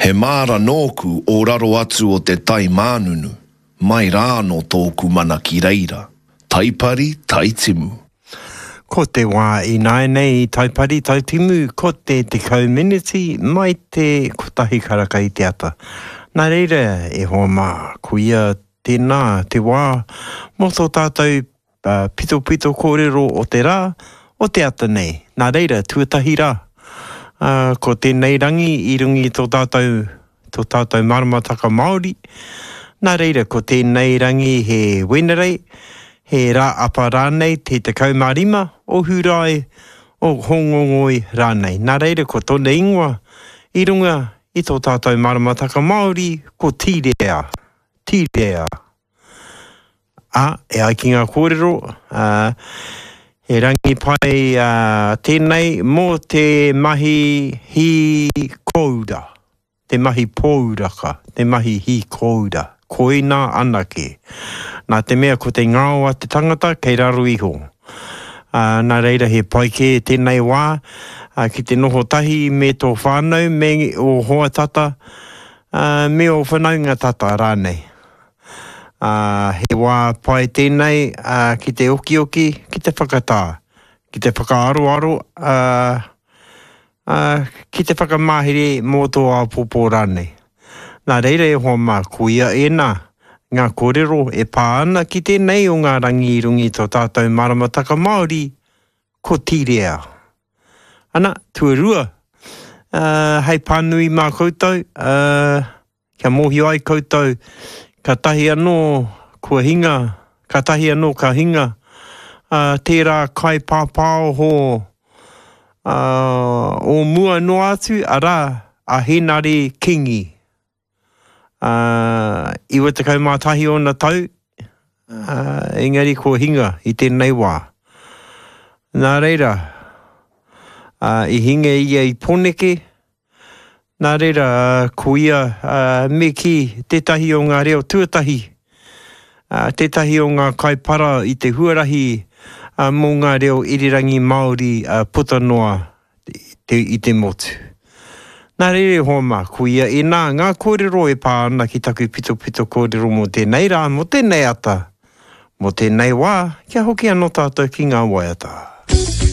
He māra nōku o raro atu o te tai mānunu, mai rā no tōku mana ki reira, taipari taitimu. Ko te wā I nai nei taipari taitimu, ko te community, mai te kotahi karaka I te ata. Nā reira e hoa mā, kuia tēnā te wā, mo tō tātou pito kōrero o te rā, o te ata nei. Nā reira, tuatahi rā. Ko tēnei rangi I rungi tō tātou maramataka Māori. Nā reira, ko tēnei rangi he wenerei, he rā apa rānei te kaumārima, o hurai, o hongongoi rānei. Nā reira, ko tōne ingoa, I runga I tō tātou maramataka Māori, ko tīrea. Tīrea. E ai ki ngā kōrero, he rangi pai tēnei mō te mahi hi koura, te mahi pōuraka, te mahi hi koura, koina anake. Nā te mea ko te ngāo a te tangata kei raru iho. Nā reira he pai ke tēnei wā, ki te noho tahi me tō whānau, me o hoa tata, me o whanaunga tata rānei. He wā pai tēnei ki te oki, ki te whakatā, ki te whakaaroaro, ki te whakamāhere mō tō āpopo rānei. Nā reira e hoa mā kuia ēnā, ngā kōrero e pāana ki tēnei o ngā rangi I rungi tō tātou maramataka Māori, ko tīrea. Ana, tuarua, hei pānui mā koutou, kia mōhio ai koutou, ka tahi anō kua hinga, ka tahi anō ka hinga, tērā kai pāpāo ho o mua no atu, arā, a henare kingi. Iwa te kaumātahi o na tau, engari kua hinga I tēnei wā. Nā reira, I hinga ia I poneke, nā reira, kuia me ki tētahi o ngā reo tuatahi, tētahi o ngā kaipara I te huarahi mō ngā reo irirangi Māori puta noa I te motu. Nā reire hoa mā, kuia e nā ngā kōrero e pāana ki taku pito kōrero mō tēnei rā, mō tēnei ata, mō tēnei wā, kia hoki anō tātou ki ngā waiata.